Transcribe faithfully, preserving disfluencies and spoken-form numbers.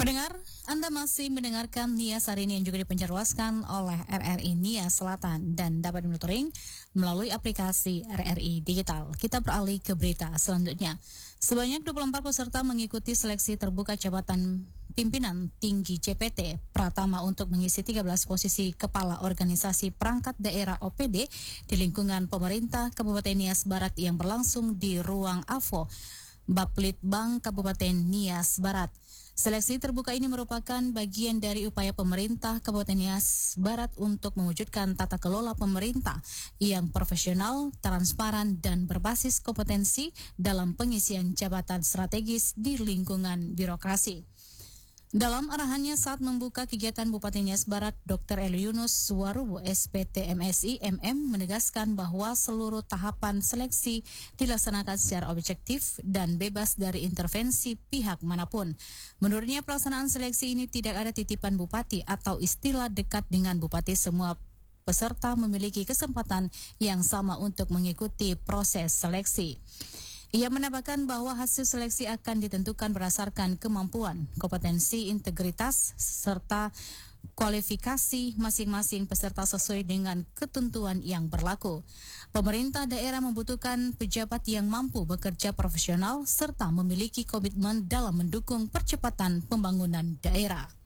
Pendengar, Anda masih mendengarkan Nias hari ini yang juga dipencarluaskan oleh R R I Nias Selatan dan dapat dimonitoring melalui aplikasi R R I Digital. Kita beralih ke berita selanjutnya. Sebanyak dua puluh empat peserta mengikuti seleksi terbuka jabatan pimpinan tinggi C P T Pratama untuk mengisi tiga belas posisi kepala organisasi perangkat daerah O P D di lingkungan pemerintah Kabupaten Nias Barat yang berlangsung di ruang A V O Baplitbang Kabupaten Nias Barat. Seleksi terbuka ini merupakan bagian dari upaya pemerintah Kabupaten Nias Barat untuk mewujudkan tata kelola pemerintah yang profesional, transparan, dan berbasis kompetensi dalam pengisian jabatan strategis di lingkungan birokrasi. Dalam arahannya saat membuka kegiatan Bupati Nias Barat, Doktor Eli Yunus Suwarubo, S P T M S I M M, menegaskan bahwa seluruh tahapan seleksi dilaksanakan secara objektif dan bebas dari intervensi pihak manapun. Menurutnya, pelaksanaan seleksi ini tidak ada titipan bupati atau istilah dekat dengan bupati. Semua peserta memiliki kesempatan yang sama untuk mengikuti proses seleksi. Ia menambahkan bahwa hasil seleksi akan ditentukan berdasarkan kemampuan, kompetensi, integritas, serta kualifikasi masing-masing peserta sesuai dengan ketentuan yang berlaku. Pemerintah daerah membutuhkan pejabat yang mampu bekerja profesional serta memiliki komitmen dalam mendukung percepatan pembangunan daerah.